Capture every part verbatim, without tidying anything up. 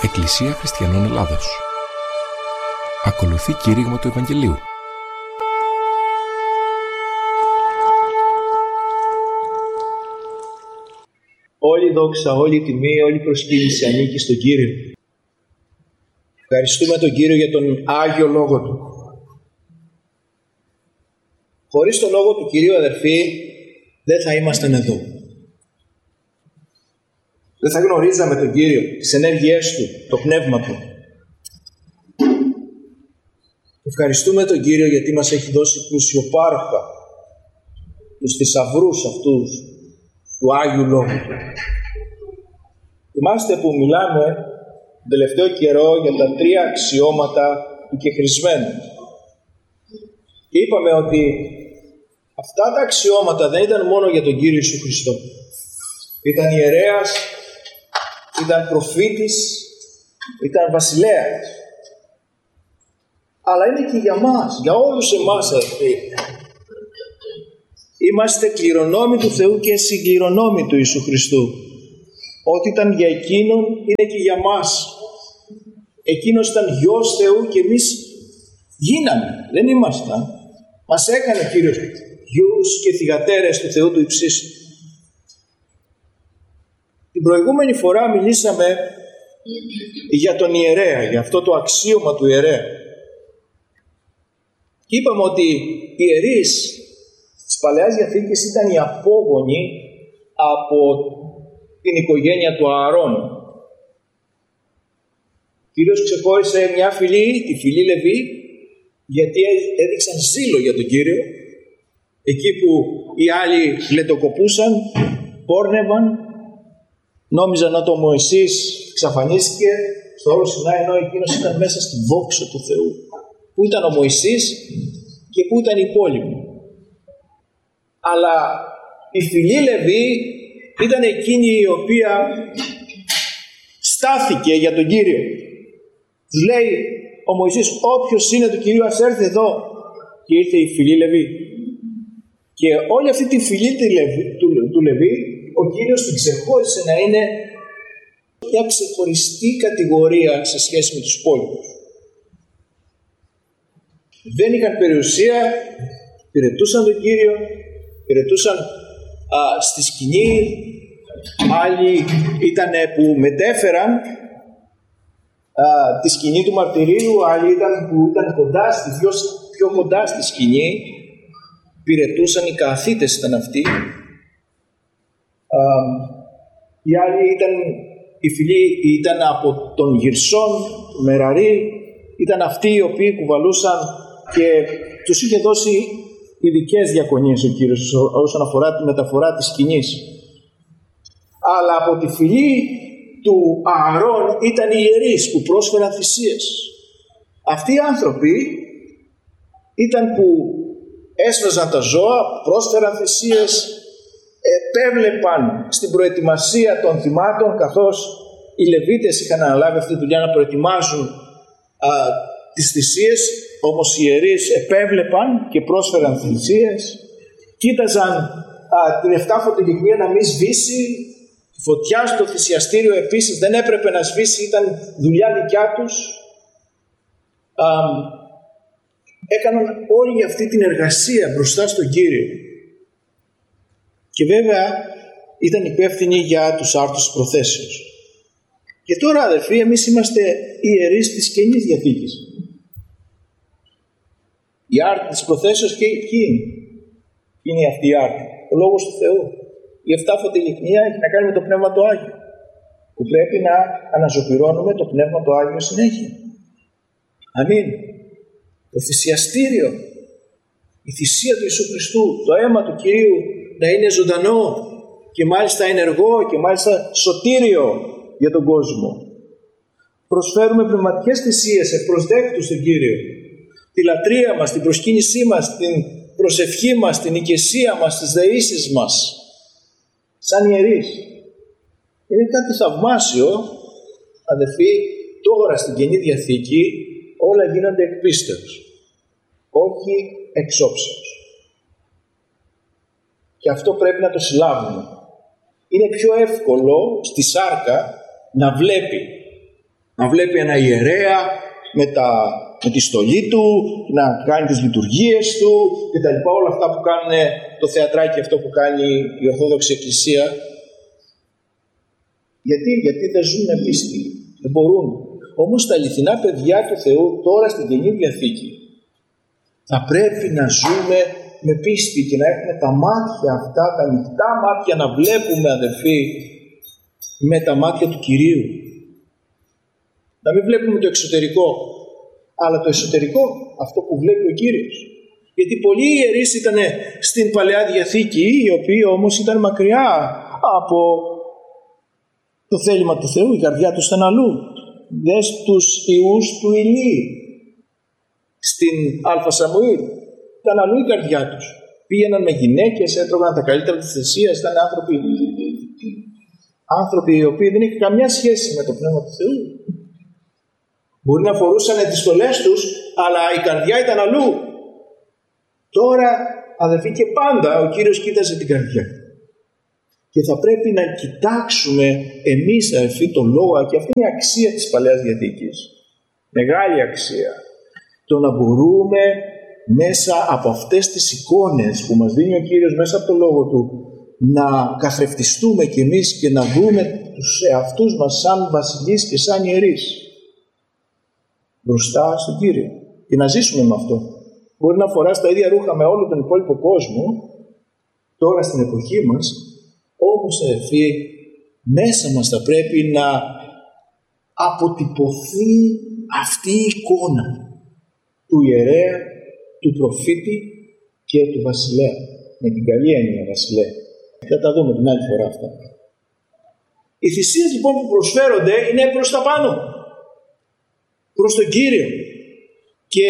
Εκκλησία Χριστιανών Ελλάδος. Ακολουθεί κήρυγμα του Ευαγγελίου. Όλη η δόξα, όλη η τιμή, όλη η προσκύνηση ανήκει στον Κύριο. Ευχαριστούμε τον Κύριο για τον Άγιο Λόγο Του. Χωρίς τον Λόγο του Κυρίου, αδερφοί, δεν θα ήμασταν εδώ. Δεν θα γνωρίζαμε τον Κύριο, τις ενέργειές Του, το Πνεύμα Του. Ευχαριστούμε τον Κύριο γιατί μας έχει δώσει πλουσιοπάροχα τους θησαυρούς αυτούς του Άγιου Λόγου Του. Θυμάστε που μιλάμε τον τελευταίο καιρό για τα τρία αξιώματα του κεχρισμένου. Και είπαμε ότι αυτά τα αξιώματα δεν ήταν μόνο για τον Κύριο Ιησού Χριστό. Ήταν ιερέας, ήταν προφήτης, ήταν βασιλέας. Αλλά είναι και για μας, για όλους εμάς, αδελφοί. Είμαστε κληρονόμοι του Θεού και συγκληρονόμοι του Ιησού Χριστού. Ό,τι ήταν για Εκείνον είναι και για μας. Εκείνος ήταν γιος Θεού και εμείς γίναμε, δεν ήμασταν. Μας έκανε ο Κύριος γιους και θυγατέρες του Θεού του υψίστου. Την προηγούμενη φορά μιλήσαμε για τον ιερέα, για αυτό το αξίωμα του ιερέα. Και είπαμε ότι οι ιερείς της Παλαιάς Διαθήκης ήταν οι απόγονοι από την οικογένεια του Ααρών. Ο Κύριος ξεχώρισε μια φυλή, τη φυλή Λεβί, γιατί έδειξαν ζήλο για τον Κύριο. Εκεί που οι άλλοι λετοκοπούσαν, πόρνευαν, νόμιζαν ότι ο Μωυσής εξαφανίστηκε στο όρος Σινάη, ενώ εκείνος ήταν μέσα στη δόξα του Θεού. Πού ήταν ο Μωυσής και πού ήταν οι υπόλοιποι. Αλλά η φυλή Λεβί ήταν εκείνη η οποία στάθηκε για τον Κύριο. Τους λέει ο Μωυσής, όποιος είναι του Κυρίου ας έρθει εδώ. Και ήρθε η φυλή Λεβί. Και όλη αυτή τη φυλή του, του Λεβί, ο Κύριος την ξεχώρισε να είναι μια ξεχωριστή κατηγορία σε σχέση με τους υπόλοιπους. Δεν είχαν περιουσία, υπηρετούσαν τον Κύριο, υπηρετούσαν α, στη σκηνή. Άλλοι ήταν που μετέφεραν α, τη σκηνή του μαρτυρίου, άλλοι ήταν που ήταν κοντά στη, πιο, πιο κοντά στη σκηνή, υπηρετούσαν, οι καθήτες ήταν αυτοί. Α, οι άλλοι ήταν, οι φιλοί ήταν από τον Γυρσόν, τον Μεραρή, ήταν αυτοί οι οποίοι κουβαλούσαν και τους είχε δώσει ειδικές διακονίες ο Κύριος όσον αφορά τη μεταφορά της σκηνής. Αλλά από τη φυλή του Ααρών ήταν οι ιερείς που πρόσφεραν θυσίες. Αυτοί οι άνθρωποι ήταν που έσβαζαν τα ζώα, πρόσφεραν θυσίες, επέβλεπαν στην προετοιμασία των θυμάτων, καθώς οι Λεβίτες είχαν αναλάβει αυτή τη δουλειά να προετοιμάζουν α, τις θυσίες, όμως οι ιερείς επέβλεπαν και πρόσφεραν θυσίες, κοίταζαν α, την εφτάφωτη λιχνία να μην σβήσει, τη φωτιά στο θυσιαστήριο επίσης δεν έπρεπε να σβήσει, ήταν δουλειά δικιά τους. Α, έκαναν όλη αυτή την εργασία μπροστά στον Κύριο. Και βέβαια ήταν υπεύθυνοι για τους άρτους της προθέσεως. Και τώρα, αδερφοί, εμείς είμαστε οι ιερείς της Καινής Διαθήκης. Η άρτη της προθέσεως και ποιοι είναι. Είναι αυτή η άρτη. Ο Λόγος του Θεού. Η εφτάφωτη λιχνία έχει να κάνει με το Πνεύμα το Άγιο. Που πρέπει να αναζωπυρώνουμε το Πνεύμα το Άγιο συνέχεια. Αμήν. Το θυσιαστήριο. Η θυσία του Ιησού Χριστού. Το αίμα του Κυρίου να είναι ζωντανό και μάλιστα ενεργό και μάλιστα σωτήριο για τον κόσμο. Προσφέρουμε πνευματικές θυσίες ευπροσδέκτους στον Κύριο. Τη λατρεία μας, την προσκύνησή μας, την προσευχή μας, την οικεσία μας, τις δεήσεις μας. Σαν ιερείς. Είναι κάτι θαυμάσιο, αδελφοί, τώρα στην Καινή Διαθήκη όλα γίνονται εκ πίστεως, όχι εξ όψεως. Και αυτό πρέπει να το συλλάβουμε. Είναι πιο εύκολο στη σάρκα να βλέπει Να βλέπει ένα ιερέα με, τα, με τη στολή του, να κάνει τις λειτουργίες του και τα λοιπά, όλα αυτά που κάνουν το θεατράκι αυτό που κάνει η Ορθόδοξη Εκκλησία. Γιατί, γιατί δεν ζουν με πίστη, δεν μπορούν. Όμως τα αληθινά παιδιά του Θεού τώρα στην Καινή Διαθήκη θα πρέπει να ζούμε με πίστη και να έχουμε τα μάτια αυτά, τα ανοιχτά μάτια, να βλέπουμε, αδελφοί, με τα μάτια του Κυρίου. Να μην βλέπουμε το εξωτερικό, αλλά το εσωτερικό, αυτό που βλέπει ο Κύριος. Γιατί πολλοί ιερείς ήταν στην Παλαιά Διαθήκη, οι οποίοι όμως ήταν μακριά από το θέλημα του Θεού, η καρδιά τους ήταν αλλού. Δες τους ιούς του Ηλί στην Α Σαμουήλ, ήταν αλλού η καρδιά τους. Πήγαιναν με γυναίκες, έτρωγαν τα καλύτερα της θυσίας, ήταν άνθρωποι, άνθρωποι οι οποίοι δεν είχαν καμιά σχέση με το Πνεύμα του Θεού. Μπορεί να φορούσαν τις στολές τους, αλλά η καρδιά ήταν αλλού. Τώρα, αδελφοί, και πάντα ο Κύριος κοίταζε την καρδιά. Και θα πρέπει να κοιτάξουμε εμείς, αδελφοί, το λόγο, και αυτή είναι η αξία της Παλαιάς Διαθήκης. Μεγάλη αξία. Το να μπορούμε μέσα από αυτές τις εικόνες που μας δίνει ο Κύριος μέσα από το λόγο του, να καθρεφτιστούμε κι εμείς και να δούμε τους εαυτούς μας σαν βασιλείς και σαν ιερείς μπροστά στον Κύριο και να ζήσουμε με αυτό. Μπορεί να φοράς τα ίδια ρούχα με όλο τον υπόλοιπο κόσμο τώρα στην εποχή μας, όμως αδελφοί, μέσα μας θα πρέπει να αποτυπωθεί αυτή η εικόνα του ιερέα, του προφήτη και του βασιλέα. Με την καλή έννοια βασιλέα. Θα τα δούμε την άλλη φορά αυτά. Οι θυσίες λοιπόν που προσφέρονται είναι προς τα πάνω. Προς τον Κύριο. Και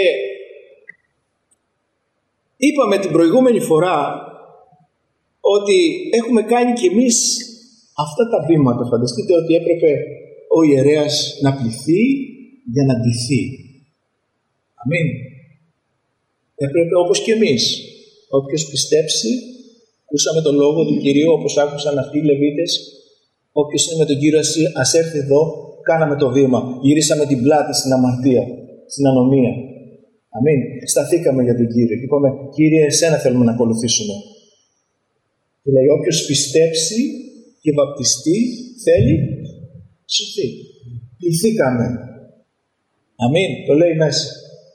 είπαμε την προηγούμενη φορά ότι έχουμε κάνει κι εμείς αυτά τα βήματα. Φανταστείτε ότι έπρεπε ο ιερέας να πληθεί για να ντυθεί. Αμήν. Έπρεπε όπως και εμείς. Όποιος πιστέψει, ακούσαμε τον λόγο του Κυρίου όπως άκουσαν αυτοί οι Λεβίτες. Όποιος είναι με τον Κύριο ας έρθει εδώ, κάναμε το βήμα. Γυρίσαμε την πλάτη στην αμαρτία, στην ανομία. Αμήν. Σταθήκαμε για τον Κύριο και είπαμε, Κύριε, εσένα θέλουμε να ακολουθήσουμε. Και λέει, όποιος πιστέψει και βαπτιστεί, θέλει, σωθεί. Πληθήκαμε. Αμήν. Το λέει μέσα.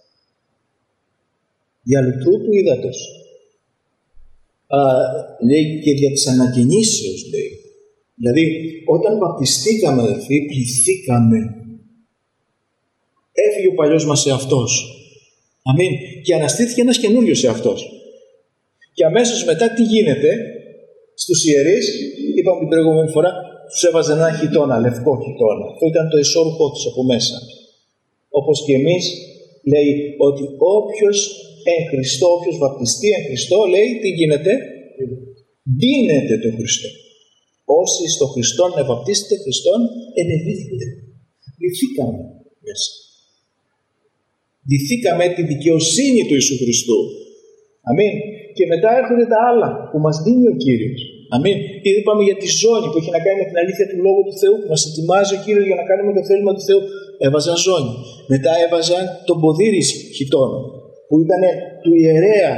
Για λουτρού του ύδατος. Α, λέει και δια της ανακαινήσεως, λέει. Δηλαδή, όταν βαπτιστήκαμε, αδελφοί, πληθήκαμε. Έφυγε ο παλιός μας εαυτός. Αμήν. Και αναστήθηκε ένας καινούριος εαυτός. Και αμέσως μετά τι γίνεται? Στους ιερείς, είπαμε την προηγούμενη φορά, τους έβαζαν ένα χιτώνα, λευκό χιτώνα. Αυτό ήταν το εσώρουχό τους από μέσα. Όπως και εμείς, λέει ότι όποιος εν Χριστώ, όποιος βαπτιστεί εν Χριστώ, λέει τι γίνεται? Ντύνεται το Χριστό. Όσοι στο Χριστόν ευαπτίστητε Χριστόν, ενεδίθηκτε. Ντυθήκαμε μέσα. Ντυθήκαμε τη δικαιοσύνη του Ιησού Χριστού. Αμήν. Και μετά έρχονται τα άλλα που μας δίνει ο Κύριος. Αμήν. Και είπαμε για τη ζώνη που έχει να κάνει με την αλήθεια του Λόγου του Θεού, που μας ετοιμάζει ο Κύριος για να κάνουμε το θέλημα του Θεού. Έβαζαν ζώνη. Μετά έβαζαν τον ποδήρι χιτώνα, που ήταν του ιερέα.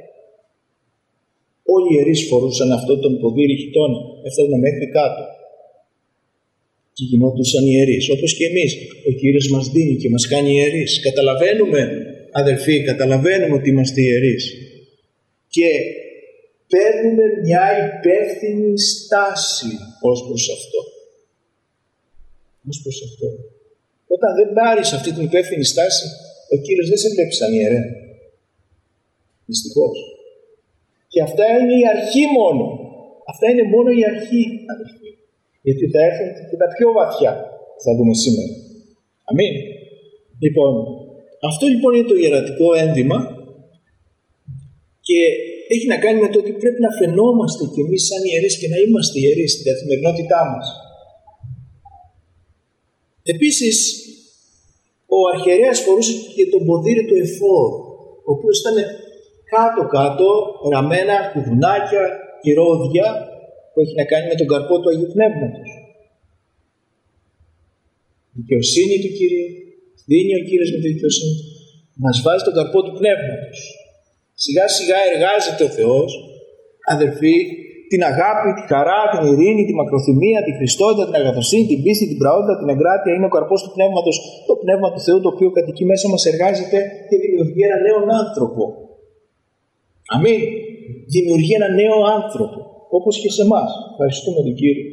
Όλοι οι ιερείς φορούσαν αυτό τον ποδήρι χιτώνα. Έφτανε μέχρι κάτω. Και γινόντουσαν ιερείς. Όπως και εμείς. Ο Κύριος μας δίνει και μας κάνει ιερείς. Καταλαβαίνουμε, αδελφοί, καταλαβαίνουμε ότι είμαστε ιερείς. Και παίρνουμε μια υπεύθυνη στάση ως προς αυτό. Ως προς αυτό. Όταν δεν πάρεις αυτή την υπεύθυνη στάση, ο Κύριος δεν σε βλέπει σαν ιερέα. Δυστυχώς. Και αυτά είναι η αρχή μόνο. Αυτά είναι μόνο η αρχή, αδελφοί. Γιατί θα έρθουν και τα πιο βαθιά που θα δούμε σήμερα. Αμήν. Λοιπόν, αυτό λοιπόν είναι το ιερατικό ένδυμα και έχει να κάνει με το ότι πρέπει να φαινόμαστε κι εμείς σαν ιερείς και να είμαστε ιερείς στην καθημερινότητά μας. Επίσης, ο αρχιερέας φορούσε και τον ποδήρι του εφόδ, ο οποίος ήταν κάτω-κάτω ραμμένα κουδουνάκια και ρόδια που έχει να κάνει με τον καρπό του Αγίου Πνεύματος. δικαιοσύνη του Κυρίου, δίνει ο Κύριος με τη δικαιοσύνη του, μας βάζει τον καρπό του πνεύματος. Σιγά σιγά εργάζεται ο Θεός, αδερφοί, την αγάπη, τη χαρά, την ειρήνη, τη μακροθυμία, τη χριστότητα, την αγαθοσύνη, την πίστη, την πραότητα, την εγκράτεια. Είναι ο καρπός του πνεύματος, το πνεύμα του Θεού, το οποίο κατοικεί μέσα μας, εργάζεται και δημιουργεί ένα νέο άνθρωπο. Αμήν. Δημιουργεί ένα νέο άνθρωπο, όπως και σε εμάς. Ευχαριστούμε τον Κύριο.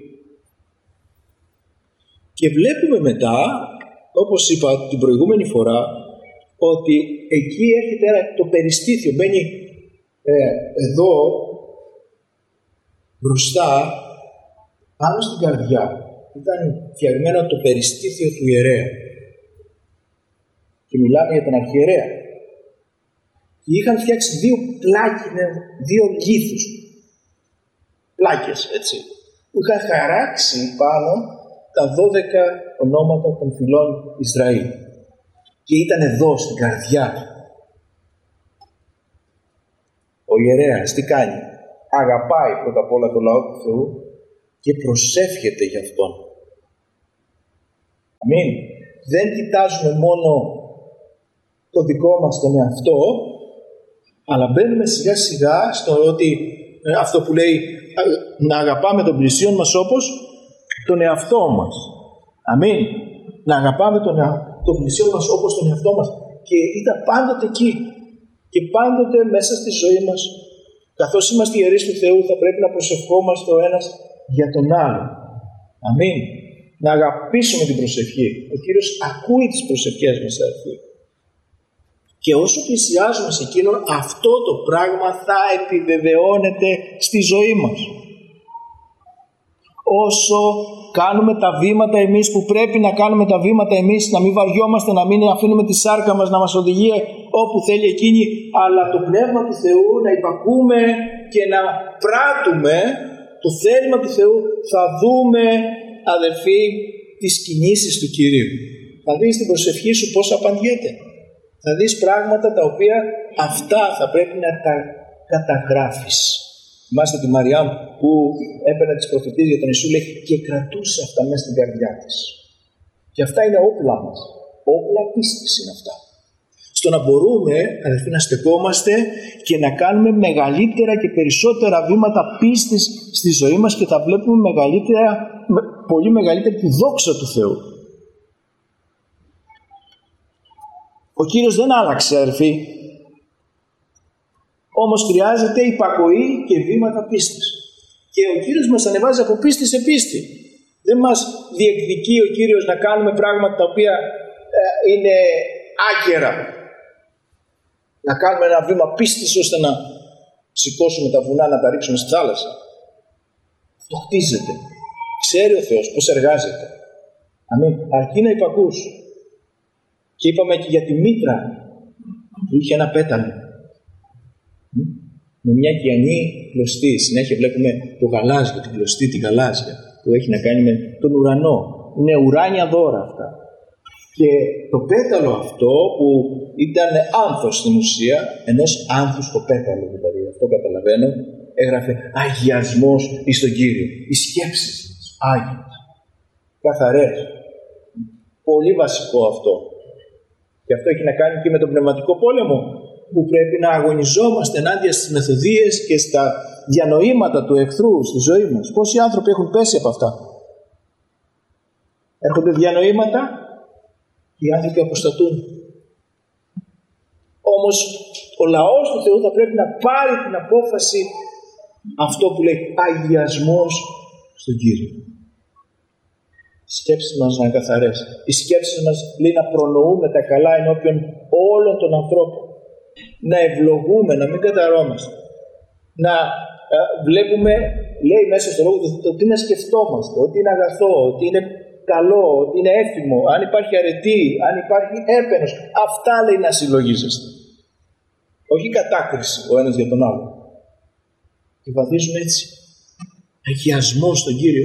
Και βλέπουμε μετά, όπως είπα την προηγούμενη φορά, ότι εκεί έρχεται το περιστήθιο. Μπαίνει ε, εδώ, μπροστά, πάνω στην καρδιά. Ήταν φτιαγμένο το περιστήθιο του ιερέα. Και μιλάμε για τον αρχιερέα. Και είχαν φτιάξει δύο πλάκες, δύο λίθους. Πλάκες, έτσι. Που είχαν χαράξει πάνω τα δώδεκα ονόματα των φυλών Ισραήλ. Και ήταν εδώ στην καρδιά του. Ο ιερέας τι κάνει? Αγαπάει πρώτα απ' όλα το λαό του Θεού και προσεύχεται για αυτόν. Αμήν. Δεν κοιτάζουμε μόνο το δικό μας τον εαυτό, αλλά μπαίνουμε σιγά σιγά στο ότι ε, αυτό που λέει να αγαπάμε τον πλησίον μας όπως τον εαυτό μας. Αμήν. Να αγαπάμε τον, τον πλησίον μας όπως τον εαυτό μας. Και ήταν πάντοτε εκεί. Και πάντοτε μέσα στη ζωή μας, καθώς είμαστε ιερείς του Θεού, θα πρέπει να προσευχόμαστε ο ένας για τον άλλο. Αμήν. Να αγαπήσουμε την προσευχή. Ο Κύριος ακούει τις προσευχές μας, αδελφοί. Και όσο πλησιάζουμε σε Εκείνον, αυτό το πράγμα θα επιβεβαιώνεται στη ζωή μας. Όσο κάνουμε τα βήματα εμείς που πρέπει να κάνουμε τα βήματα εμείς, να μην βαριόμαστε, να μην αφήνουμε τη σάρκα μας να μας οδηγεί όπου θέλει εκείνη, αλλά το Πνεύμα του Θεού να υπακούμε και να πράττουμε το θέλημα του Θεού, θα δούμε, αδελφοί, τις κινήσεις του Κυρίου. Θα δεις την προσευχή σου πώς απαντιέται. Θα δεις πράγματα τα οποία αυτά θα πρέπει να τα καταγράφεις. Θυμάστε τη Μαριά που έπαιρνε τις προφητείες για τον Ιησού, λέει, και κρατούσε αυτά μέσα στην καρδιά της. Και αυτά είναι όπλα μας. Όπλα πίστης είναι αυτά. Στο να μπορούμε, αδελφοί, να στεκόμαστε και να κάνουμε μεγαλύτερα και περισσότερα βήματα πίστης στη ζωή μας και θα βλέπουμε μεγαλύτερα, πολύ μεγαλύτερη τη δόξα του Θεού. Ο Κύριος δεν άλλαξε, αδελφοί. Όμως χρειάζεται υπακοή και βήματα πίστης. Και ο Κύριος μας ανεβάζει από πίστη σε πίστη. Δεν μας διεκδικεί ο Κύριος να κάνουμε πράγματα τα οποία ε, είναι άκερα. Να κάνουμε ένα βήμα πίστης ώστε να σηκώσουμε τα βουνά, να τα ρίξουμε στη θάλασσα. Αυτό χτίζεται. Ξέρει ο Θεός πώς εργάζεται. Αμήν. Αρκεί να υπακούς. Και είπαμε και για τη μήτρα που είχε ένα πέταλο. Με μια κιανή κλωστή. Συνέχεια βλέπουμε το γαλάζιο, την κλωστή, την γαλάζια, που έχει να κάνει με τον ουρανό. Είναι ουράνια δώρα αυτά. Και το πέταλο αυτό που ήταν άνθος στην ουσία, ενός άνθους το πέταλο δηλαδή, αυτό καταλαβαίνω, έγραφε αγιασμός εις τον Κύριο. Οι σκέψεις μας, άγιες, καθαρές. Πολύ βασικό αυτό. Και αυτό έχει να κάνει και με τον πνευματικό πόλεμο, που πρέπει να αγωνιζόμαστε ενάντια στις μεθοδίες και στα διανοήματα του εχθρού στη ζωή μας. Πόσοι άνθρωποι έχουν πέσει από αυτά? Έρχονται διανοήματα και οι άνθρωποι αποστατούν. Όμως ο λαός του Θεού θα πρέπει να πάρει την απόφαση, αυτό που λέει αγιασμός στον Κύριο. Οι σκέψεις μας να είναι καθαρές. Οι σκέψεις μας λέει να προνοούμε τα καλά ενώπιον όλων των ανθρώπων. Να ευλογούμε, να μην καταρώμαστε. Να ε, βλέπουμε, λέει μέσα στο λόγο του, ότι να σκεφτόμαστε, ότι είναι αγαθό, ότι είναι καλό, ότι είναι εύθυμο, αν υπάρχει αρετή, αν υπάρχει έπαινος. Αυτά λέει να συλλογίζεστε. Όχι κατάκριση ο ένας για τον άλλο. Και βαδίζουν έτσι. Αγιασμό στον Κύριο.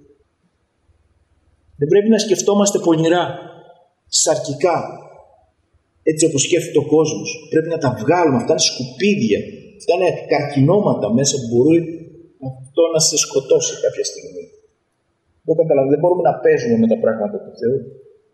Δεν πρέπει να σκεφτόμαστε πονηρά, σαρκικά. Έτσι όπως σκέφτεται ο κόσμος. Πρέπει να τα βγάλουμε. Αυτά είναι σκουπίδια. Αυτά είναι καρκινώματα μέσα που μπορεί αυτό να σε σκοτώσει κάποια στιγμή. Δεν καταλαβαίνω. Δεν μπορούμε να παίζουμε με τα πράγματα του Θεού.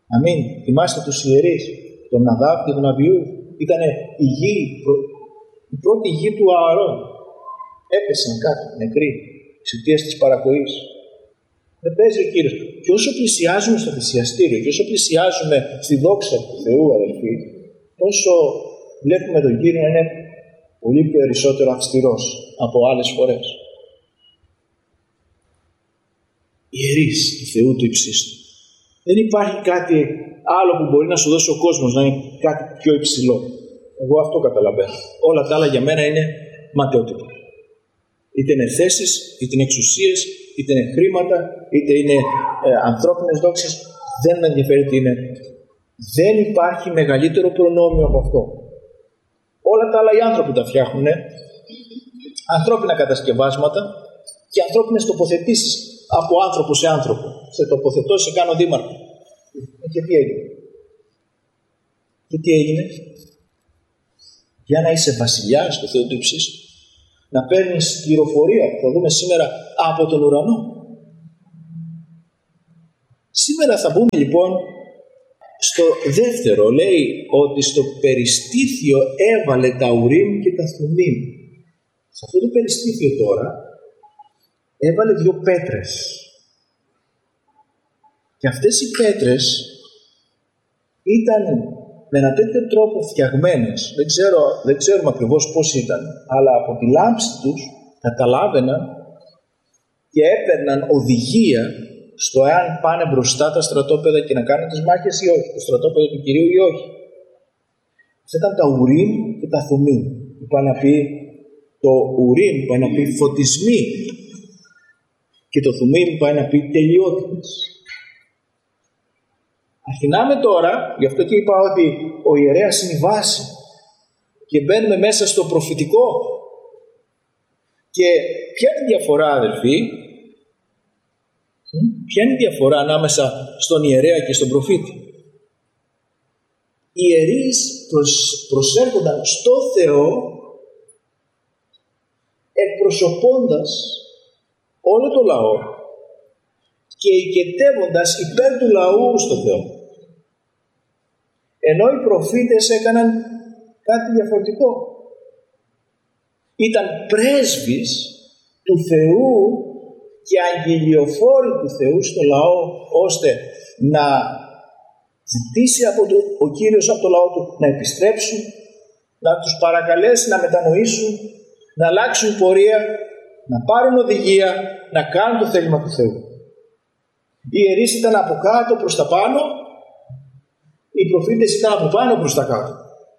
Αμήν. Θυμάστε τους ιερείς, τον Ναδάβ και τον Αβιού. Ήταν η γη, η πρώτη γη του Ααρών. Έπεσαν κάτω, νεκροί, εξαιτίας της παρακοής. Δεν παίζει ο Κύριος. Και όσο πλησιάζουμε στο θυσιαστήριο και όσο πλησιάζουμε στη δόξα του Θεού, αδελφοί, τόσο βλέπουμε τον Κύριο να είναι πολύ περισσότερο αυστηρός από άλλες φορές. Ιερείς του Θεού του υψίστου. Δεν υπάρχει κάτι άλλο που μπορεί να σου δώσει ο κόσμος να είναι κάτι πιο υψηλό. Εγώ αυτό καταλαβαίνω. Όλα τα άλλα για μένα είναι ματαιότυπα. Είτε είναι θέσεις, είτε είναι εξουσίες, είτε είναι χρήματα, είτε είναι ε, ανθρώπινες δόξες. Δεν με ενδιαφέρει τι είναι. Δεν υπάρχει μεγαλύτερο προνόμιο από αυτό. Όλα τα άλλα οι άνθρωποι τα φτιάχνουν. Ανθρώπινα κατασκευάσματα και ανθρώπινες τοποθετήσεις από άνθρωπο σε άνθρωπο. Σε τοποθετώ, σε κάνω δήμαρχο. Και τι έγινε. Και τι έγινε. Για να είσαι βασιλιάς του Θεού του υψίστου, να παίρνεις πληροφορία που θα δούμε σήμερα από τον ουρανό. Σήμερα θα μπούμε λοιπόν στο δεύτερο. Λέει ότι στο περιστήθιο έβαλε τα Ουρίμ και τα Θουμίμ. Σε αυτό το περιστήθιο τώρα έβαλε δύο πέτρες. Και αυτές οι πέτρες ήταν με ένα τέτοιο τρόπο φτιαγμένες, δεν, ξέρω, δεν ξέρουμε ακριβώς πώς ήταν, αλλά από τη λάμψη τους καταλάβαιναν και έπαιρναν οδηγία στο εάν πάνε μπροστά τα στρατόπεδα και να κάνουν τις μάχες ή όχι, το στρατόπεδο του Κυρίου ή όχι. Αυτά ήταν τα Ουρίμ και τα Θουμίμ. Πάει να πει το Ουρίμ, πάει να πει φωτισμοί, και το Θουμίμ πάει να πει τελειότητες. Αρχινάμε τώρα, γι' αυτό και είπα ότι ο ιερέας είναι η βάση και μπαίνουμε μέσα στο προφητικό. Και ποια είναι η διαφορά, αδελφοί, ποια είναι η διαφορά ανάμεσα στον ιερέα και στον προφήτη. Οι ιερείς προσ, προσέρχονταν στο Θεό εκπροσωπώντας όλο το λαό και οικετεύοντας υπέρ του λαού στο Θεό. Ενώ οι προφήτες έκαναν κάτι διαφορετικό. Ήταν πρέσβεις του Θεού και αγγελιοφόροι του Θεού στο λαό, ώστε να ζητήσει από το, ο Κύριος από το λαό του να επιστρέψουν, να τους παρακαλέσει να μετανοήσουν, να αλλάξουν πορεία, να πάρουν οδηγία, να κάνουν το θέλημα του Θεού. Οι ιερείς ήταν από κάτω προς τα πάνω, οι προφήτες ήταν από πάνω προς τα κάτω.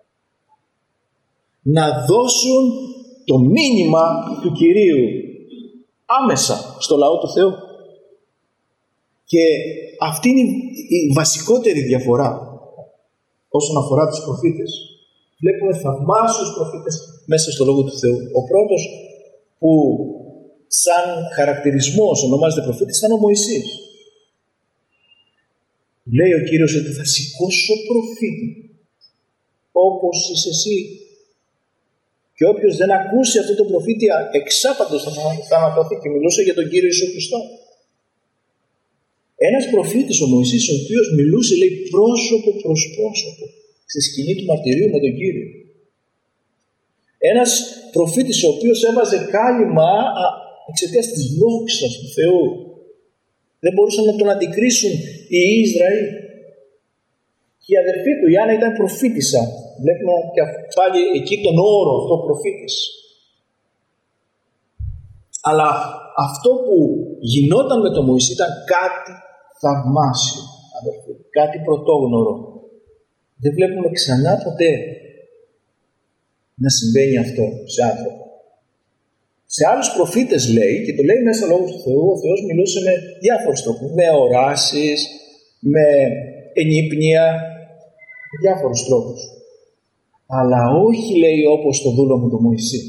Να δώσουν το μήνυμα του Κυρίου άμεσα στο λαό του Θεού. Και αυτή είναι η βασικότερη διαφορά όσον αφορά τους προφήτες. Βλέπουμε θαυμάσιους προφήτες μέσα στο Λόγο του Θεού. Ο πρώτος που σαν χαρακτηρισμός ονομάζεται προφήτης ήταν ο Μωυσής. Λέει ο Κύριος ότι θα σηκώσω προφήτη όπως είσαι εσύ. Και όποιος δεν ακούσει αυτό το προφήτη εξάπαντος θα θανατωθεί. Και μιλούσε για τον Κύριο Ιησού Χριστό. Ένας προφήτης ο Μωυσής, ο οποίος μιλούσε, λέει, πρόσωπο προς πρόσωπο στη σκηνή του μαρτυρίου με τον Κύριο. Ένας προφήτης ο οποίος έβαζε κάλυμα εξαιτίας της δόξας του Θεού. Δεν μπορούσαν να τον αντικρίσουν οι Ισραήλ. Και η αδερφή του, η Άννα, ήταν προφήτησα. Βλέπουμε και πάλι εκεί τον όρο αυτό, προφήτης. Αλλά αυτό που γινόταν με τον Μωυσή ήταν κάτι θαυμάσιο, αδερφοί, κάτι πρωτόγνωρο. Δεν βλέπουμε ξανά ποτέ να συμβαίνει αυτό σε άνθρωπο. Σε άλλους προφήτες λέει, και το λέει μέσα λόγω του Θεού, ο Θεός μιλούσε με διάφορους τρόπους, με οράσεις, με ενύπνια, με διάφορους τρόπους. Αλλά όχι, λέει, όπως το δούλο μου το Μωυσή.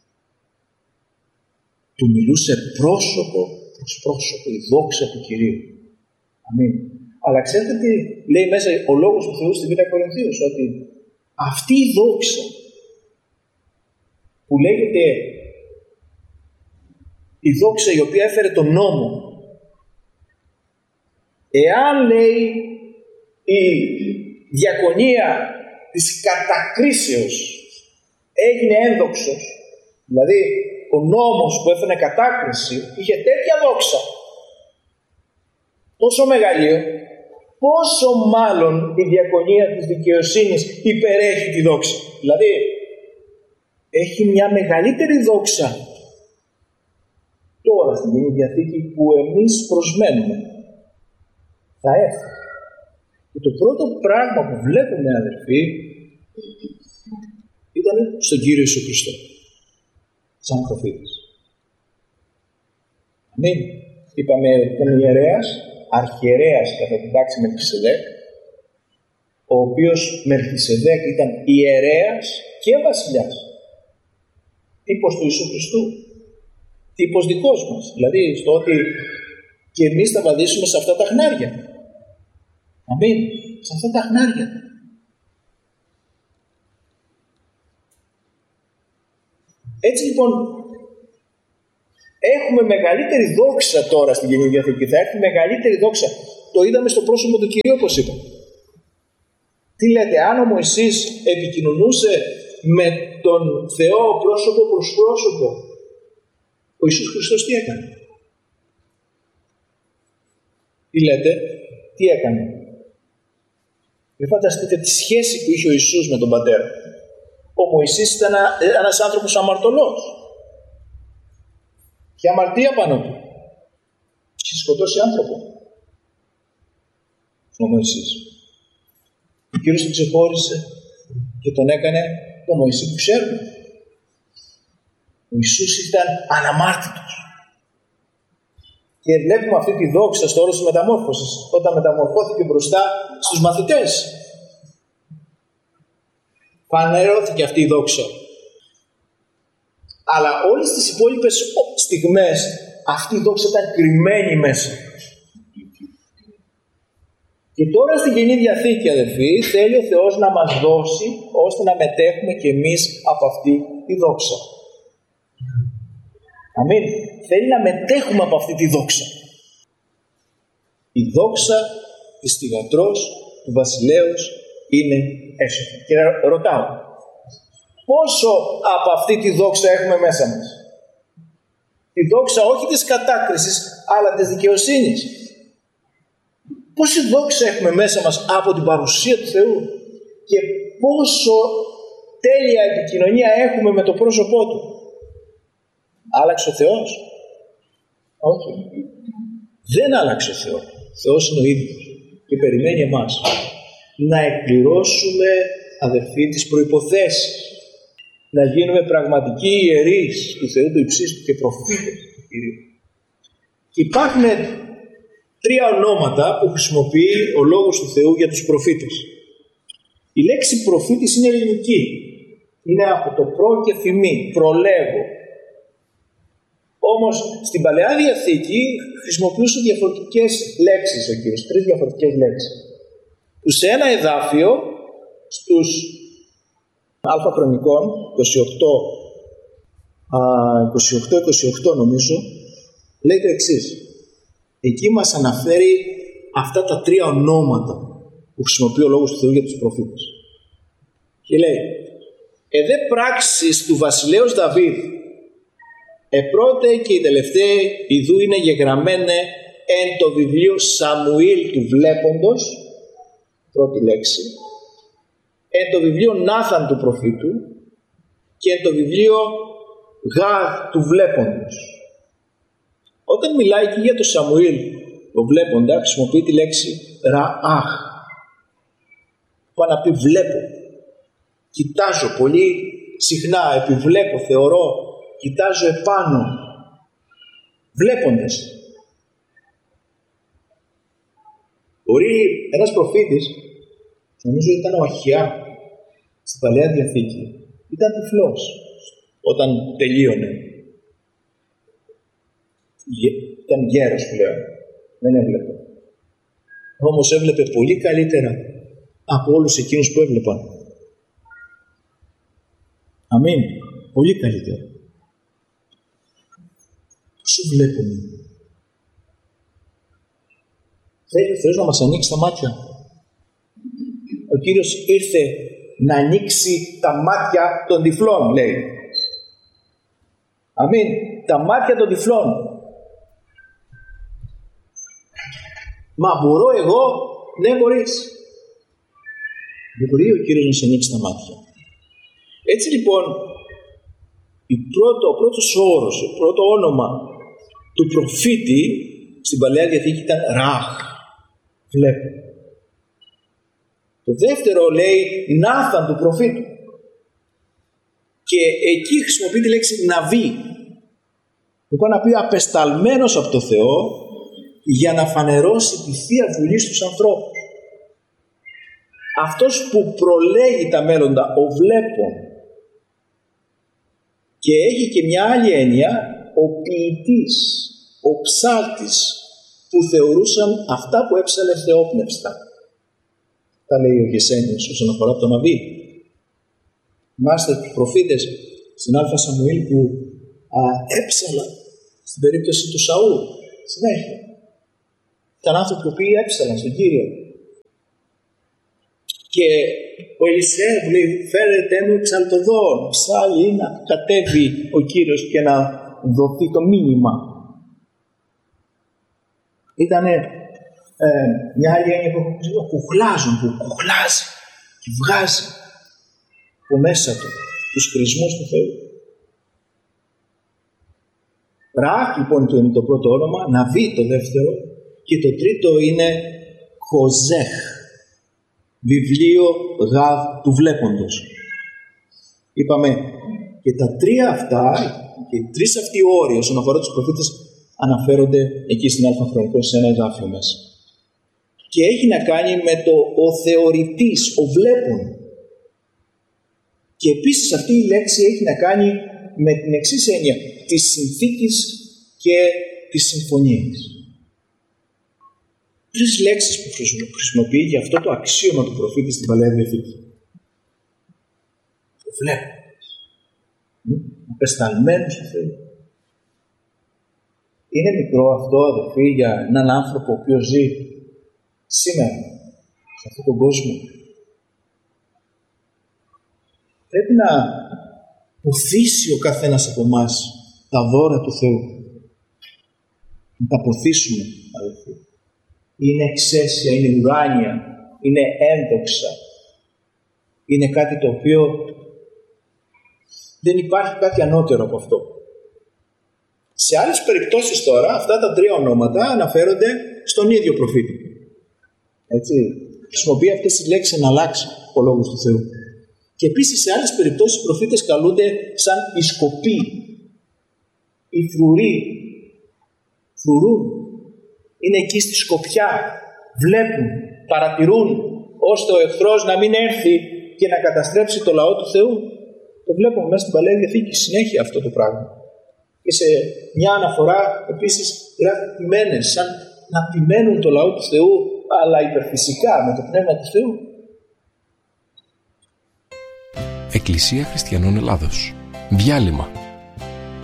Του μιλούσε πρόσωπο προς πρόσωπο, η δόξα του Κυρίου. Αμήν. Αλλά ξέρετε τι λέει μέσα ο Λόγος του Θεού στη Β' Κορινθίους, ότι αυτή η δόξα που λέγεται η δόξα η οποία έφερε τον νόμο, εάν λέει η διακονία της κατακρίσεως έγινε ένδοξος, δηλαδή ο νόμος που έφερε κατάκριση είχε τέτοια δόξα, τόσο μεγαλείο, πόσο μάλλον η διακονία της δικαιοσύνης υπερέχει τη δόξα. Δηλαδή, έχει μια μεγαλύτερη δόξα τώρα στην Καινή Διαθήκη που εμείς προσμένουμε. Θα έρθει. Και το πρώτο πράγμα που βλέπουμε, αδερφοί, ήταν στον Κύριο Ιησού Χριστό, σαν προφήτης. Αμήν. Είπαμε τον ιερέας, αρχιερέας κατά την τάξη Μελχισεδέκ, ο οποίος Μελχισεδέκ ήταν ιερέας και βασιλιάς. Τύπος του Ιησού Χριστού. Τύπος δικός μας. Δηλαδή στο ότι και εμείς θα βαδίσουμε σε αυτά τα χνάρια. Αμήν. Σε αυτά τα χνάρια. Έτσι λοιπόν έχουμε μεγαλύτερη δόξα τώρα στην Καινή Διαθήκη. Θα έρθει μεγαλύτερη δόξα. Το είδαμε στο πρόσωπο του Κυρίου, όπως είπα. Τι λέτε, αν ο Μωυσής επικοινωνούσε με τον Θεό πρόσωπο προς πρόσωπο, ο Ιησούς Χριστός τι έκανε? Τι λέτε, τι έκανε? Μην φανταστείτε τη σχέση που είχε ο Ιησούς με τον Πατέρα. Ο Μωυσής ήταν ένας άνθρωπος αμαρτωλός. Και αμαρτία πάνω του. Είχε σκοτώσει άνθρωπο. Ο Μωυσής. Ο Κύριος τον ξεχώρισε και τον έκανε το Μωυσή που ξέρουμε. Ο Ιησούς ήταν αναμάρτητος. Και βλέπουμε αυτή τη δόξα στο όρος της μεταμόρφωσης, όταν μεταμορφώθηκε μπροστά στους μαθητές. Φανερώθηκε αυτή η δόξα. Αλλά όλες τις υπόλοιπες στιγμές αυτή η δόξα ήταν κρυμμένη μέσα. Και τώρα στην Καινή Διαθήκη, αδελφοί, θέλει ο Θεός να μας δώσει ώστε να μετέχουμε κι εμείς από αυτή τη δόξα. Αμήν. Θέλει να μετέχουμε από αυτή τη δόξα. Η δόξα της θυγατρός του βασιλέως είναι έσωθεν. Και ρωτάω, πόσο από αυτή τη δόξα έχουμε μέσα μας? Τη δόξα όχι της κατάκρισης, αλλά της δικαιοσύνης. Πόση δόξα έχουμε μέσα μας από την παρουσία του Θεού και πόσο τέλεια επικοινωνία έχουμε με το πρόσωπό Του. Άλλαξε ο Θεός? Όχι. Δεν άλλαξε ο Θεός. Ο Θεός είναι ο ίδιος και περιμένει εμάς να εκπληρώσουμε, αδερφοί, τις προϋποθέσεις, να γίνουμε πραγματικοί ιερείς του Θεού του υψίστου και προφήτες του Κυρίου. Και υπάρχουν τρία ονόματα που χρησιμοποιεί ο Λόγος του Θεού για τους προφήτες. Η λέξη προφήτης είναι ελληνική. Είναι από το προ και θυμή, προλέγω. Όμως στην Παλαιά Διαθήκη χρησιμοποιούσε διαφορετικές λέξεις ο Κύριος, τρεις διαφορετικές λέξεις. Που σε ένα εδάφιο, στους Α Χρονικών, είκοσι οκτώ είκοσι οκτώ νομίζω, λέει το εξής. Εκεί μας αναφέρει αυτά τα τρία ονόματα που χρησιμοποιεί ο Λόγος του Θεού για τους προφήτες. Και λέει, εδέ πράξεις του βασιλέως Δαβίδ, επρώτε και η τελευταία ιδού είναι γεγραμμένε εν το βιβλίο Σαμουήλ του βλέποντος, πρώτη λέξη, εν το βιβλίο Νάθαν του προφήτου και εν το βιβλίο Γάδ του βλέποντος. Όταν μιλάει και για το Σαμουήλ, το βλέποντα, χρησιμοποιεί τη λέξη Ραάχ. Πάει να πει βλέπω, κοιτάζω πολύ συχνά, επιβλέπω, θεωρώ, κοιτάζω επάνω, βλέποντας. Μπορεί ένας προφήτης, νομίζω ήταν ο Αχιά, στην Παλαιά Διαθήκη, ήταν τυφλός όταν τελείωνε. Ήταν γέρος πλέον, δεν έβλεπε. Όμως έβλεπε πολύ καλύτερα από όλους εκείνους που έβλεπαν. Αμήν. Πολύ καλύτερα. Πόσο βλέπουμε? Θέλει ο Θεός να μας ανοίξει τα μάτια. Ο Κύριος ήρθε να ανοίξει τα μάτια των τυφλών, λέει. Αμήν. Τα μάτια των τυφλών. Μα μπορώ εγώ? Ναι, μπορείς. Δεν μπορεί ο Κύριος να σε ανοίξει τα μάτια. Έτσι λοιπόν, η πρώτο, ο πρώτος όρος, το πρώτο όνομα του προφήτη στην Παλαιά Διαθήκη ήταν Ραχ. Βλέπω. Το δεύτερο λέει Νάθαν του προφήτου. Και εκεί χρησιμοποιεί τη λέξη Ναβί. Που πάει να πει απεσταλμένος από το Θεό για να φανερώσει τη Θεία Βουλή στους ανθρώπους. Αυτός που προλέγει τα μέλλοντα, ο βλέπων. Και έχει και μια άλλη έννοια, ο ποιητής, ο ψάλτης, που θεωρούσαν αυτά που έψαλε θεόπνευστα. Τα λέει ο Γεσένιος όσον αφορά τον Ναβί. Θυμάστε τους προφήτες στην Α Σαμουήλ που α, έψαλαν στην περίπτωση του Σαούλ. Συνέχεια. Ήταν άνθρωποι που έψαλαν στον Κύριο. Και ο Ελισέα που λέει φέρετε μου ψαλτοδόν, ψάλλει να κατέβει ο Κύριος και να δοθεί το μήνυμα. Ήτανε ε, μια άλλη έννοια που κουχλάζουν, που κουχλάζει και βγάζει από μέσα του τους χρησμούς του Θεού. Ραχ λοιπόν είναι το πρώτο όνομα, Ναβί το δεύτερο και το τρίτο είναι Χοζέχ, βιβλίο Γαβ του βλέποντος. Είπαμε και τα τρία αυτά και οι τρεις αυτοί όροι όσον αφορά τους προφήτες αναφέρονται εκεί στην Α Χρονικών σε ένα εδάφιο μέσα. Και έχει να κάνει με το ο θεωρητής, ο βλέπων. Και επίσης αυτή η λέξη έχει να κάνει με την εξής έννοια της συνθήκης και της συμφωνίας. Τρεις λέξεις που χρησιμοποιεί για αυτό το αξίωμα του προφήτη στην Παλαιά Διαθήκη. Το βλέποντας. Απεσταλμένος του Θεού. Είναι μικρό αυτό, αδελφοί, για έναν άνθρωπο ο οποίος ζει σήμερα σε αυτόν τον κόσμο. Πρέπει να ποθήσει ο καθένας από εμάς τα δώρα του Θεού. Να τα ποθήσουμε, αδελφοί. Είναι εξαίσια, είναι ουράνια, είναι ένδοξα. Είναι κάτι το οποίο δεν υπάρχει κάτι ανώτερο από αυτό. Σε άλλες περιπτώσεις τώρα, αυτά τα τρία ονόματα αναφέρονται στον ίδιο προφήτη. Έτσι, χρησιμοποιεί αυτές τις λέξεις να αλλάξει ο λόγος του Θεού. Και επίσης σε άλλες περιπτώσεις οι προφήτες καλούνται σαν οι σκοποί, οι φρουροί, φρουρούν. Είναι εκεί στη σκοπιά, βλέπουν, παρατηρούν, ώστε ο εχθρός να μην έρθει και να καταστρέψει το λαό του Θεού. Το βλέπουμε μέσα στην Παλαιά Διαθήκη συνέχεια αυτό το πράγμα. Και σε μια αναφορά επίσης γράφει ποιμένες, σαν να ποιμένουν το λαό του Θεού, αλλά υπερφυσικά με το Πνεύμα του Θεού. Εκκλησία Χριστιανών Ελλάδος. Διάλειμμα.